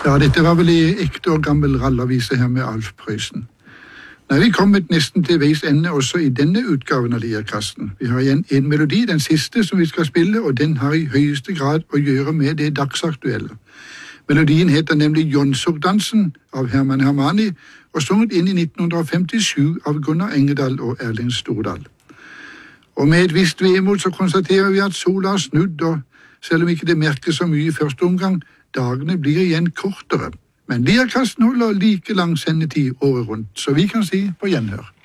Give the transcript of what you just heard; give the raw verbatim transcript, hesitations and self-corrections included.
Ja, dette var vel i ekte og gammel rallavise her med Alf Prøysen. Nå er vi kommet nesten til veis ende også i denne utgaven av Lierkassen. Vi har igjen en melodi, den siste som vi skal spille, og den har i høyeste grad å gjøre med det dagsaktuelle. Melodien heter nemlig Jonsokdansen av Herman Hermani, og sunget inn i nitten femtisju av Gunnar Engedal og Erling Stordal. Og med et visst vemod så konstaterer vi at sola har snudd, og selv om ikke det merkes så mye i første omgang, dagene blir igjen kortere. Men Lierkassen holder like lang sendetid året rundt, så vi kan si på gjenhør.